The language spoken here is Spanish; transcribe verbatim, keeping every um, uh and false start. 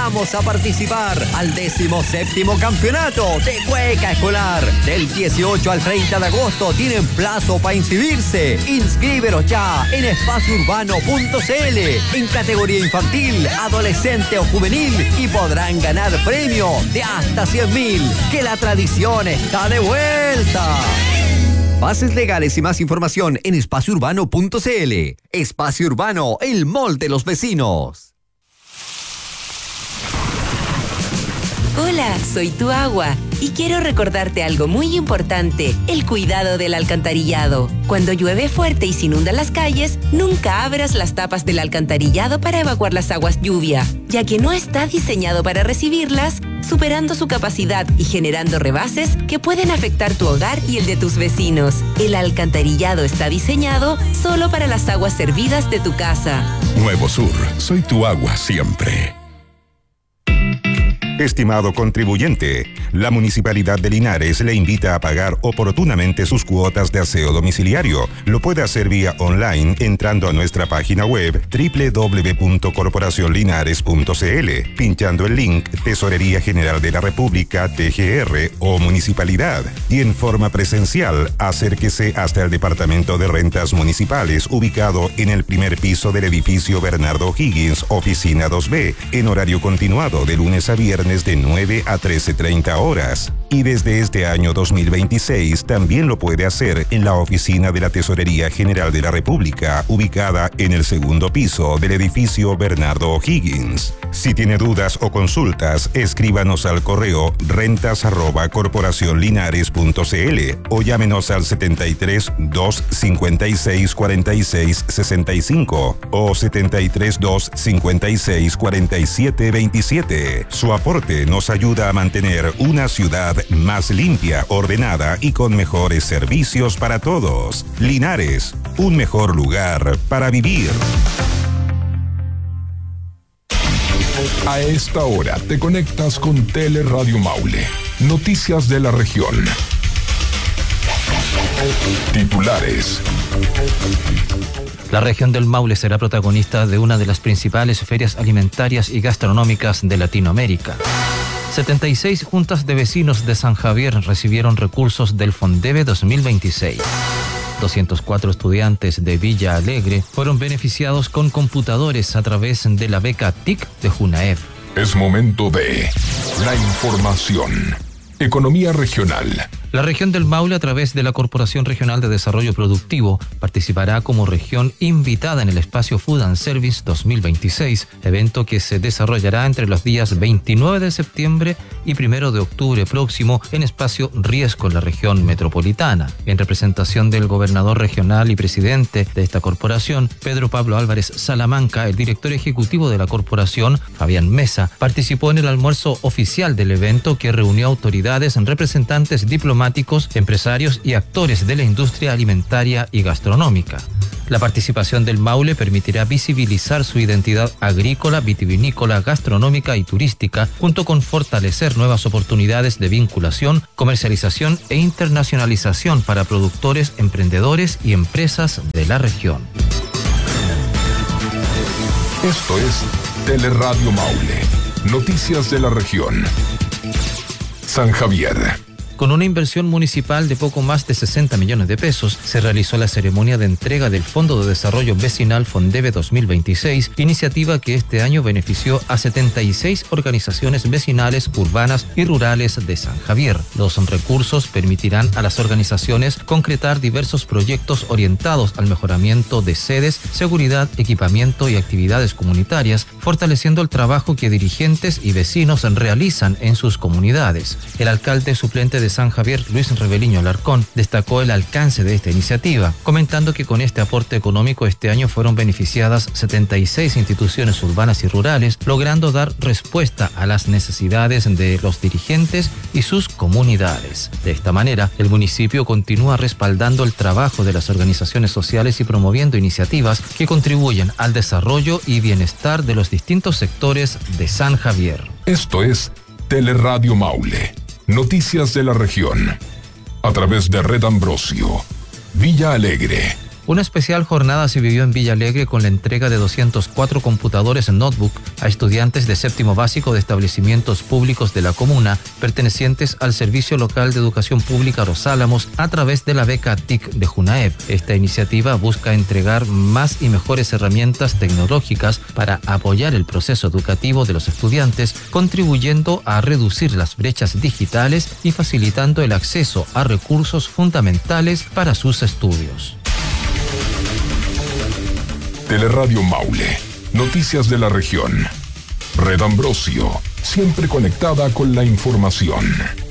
invitamos a participar al decimoséptimo campeonato de cueca escolar. Del dieciocho al treinta de agosto tienen plazo para inscribirse. Inscríbelos ya en espacio urbano punto c l en categoría infantil, adolescente o juvenil y podrán ganar premio de hasta cien mil. ¡Que la tradición está de vuelta! Bases legales y más información en espacio urbano punto c l. Espacio Urbano, el mall de los vecinos. Hola, soy tu agua y quiero recordarte algo muy importante, el cuidado del alcantarillado. Cuando llueve fuerte y se inundan las calles, nunca abras las tapas del alcantarillado para evacuar las aguas lluvia, ya que no está diseñado para recibirlas, superando su capacidad y generando rebases que pueden afectar tu hogar y el de tus vecinos. El alcantarillado está diseñado solo para las aguas servidas de tu casa. Nuevo Sur, soy tu agua siempre. Estimado contribuyente, la Municipalidad de Linares le invita a pagar oportunamente sus cuotas de aseo domiciliario. Lo puede hacer vía online entrando a nuestra página web doble u doble u doble u punto corporación linares punto c l, pinchando el link Tesorería General de la República, T G R o Municipalidad. Y en forma presencial, acérquese hasta el Departamento de Rentas Municipales, ubicado en el primer piso del edificio Bernardo O'Higgins, oficina dos B, en horario continuado de lunes a viernes de nueve a trece treinta horas. Y desde este año dos mil veintiséis también lo puede hacer en la oficina de la Tesorería General de la República, ubicada en el segundo piso del edificio Bernardo O'Higgins. Si tiene dudas o consultas, escríbanos al correo rentas arroba corporación linares punto c l o llámenos al setenta y tres, dos cincuenta y seis, cuarenta y seis sesenta y cinco o setenta y tres, dos cincuenta y seis, cuarenta y siete veintisiete. Su aporte nos ayuda a mantener una ciudad más limpia, ordenada y con mejores servicios para todos. Linares, un mejor lugar para vivir. A esta hora te conectas con Teleradio Maule. Noticias de la región. Titulares. La región del Maule será protagonista de una de las principales ferias alimentarias y gastronómicas de Latinoamérica. setenta y seis juntas de vecinos de San Javier recibieron recursos del FONDEVE dos mil veintiséis. doscientos cuatro estudiantes de Villa Alegre fueron beneficiados con computadores a través de la beca T I C de JUNAEV. Es momento de la información. Economía regional. La región del Maule, a través de la Corporación Regional de Desarrollo Productivo, participará como región invitada en el espacio Food and Service dos mil veintiséis, evento que se desarrollará entre los días veintinueve de septiembre y primero de octubre próximo en espacio Riesco, en la región metropolitana. En representación del gobernador regional y presidente de esta corporación, Pedro Pablo Álvarez Salamanca, el director ejecutivo de la corporación, Fabián Mesa, participó en el almuerzo oficial del evento, que reunió autoridades, representantes diplomáticos, empresarios y actores de la industria alimentaria y gastronómica. La participación del Maule permitirá visibilizar su identidad agrícola, vitivinícola, gastronómica y turística, junto con fortalecer nuevas oportunidades de vinculación, comercialización e internacionalización para productores, emprendedores y empresas de la región. Esto es Teleradio Maule. Noticias de la región. San Javier. Con una inversión municipal de poco más de sesenta millones de pesos, se realizó la ceremonia de entrega del Fondo de Desarrollo Vecinal FONDEVE dos mil veintiséis, iniciativa que este año benefició a setenta y seis organizaciones vecinales, urbanas y rurales de San Javier. Los recursos permitirán a las organizaciones concretar diversos proyectos orientados al mejoramiento de sedes, seguridad, equipamiento y actividades comunitarias, fortaleciendo el trabajo que dirigentes y vecinos realizan en sus comunidades. El alcalde suplente de San Javier, Luis Rebeliño Alarcón, destacó el alcance de esta iniciativa, comentando que con este aporte económico este año fueron beneficiadas setenta y seis instituciones urbanas y rurales, logrando dar respuesta a las necesidades de los dirigentes y sus comunidades. De esta manera, el municipio continúa respaldando el trabajo de las organizaciones sociales y promoviendo iniciativas que contribuyen al desarrollo y bienestar de los distintos sectores de San Javier. Esto es Teleradio Maule. Noticias de la región. A través de Red Ambrosio. Villa Alegre. Una especial jornada se vivió en Villa Alegre con la entrega de doscientos cuatro computadores en notebook a estudiantes de séptimo básico de establecimientos públicos de la comuna, pertenecientes al Servicio Local de Educación Pública Los Álamos a través de la beca T I C de JUNAEP. Esta iniciativa busca entregar más y mejores herramientas tecnológicas para apoyar el proceso educativo de los estudiantes, contribuyendo a reducir las brechas digitales y facilitando el acceso a recursos fundamentales para sus estudios. Teleradio Maule, noticias de la región. Red Ambrosio, siempre conectada con la información.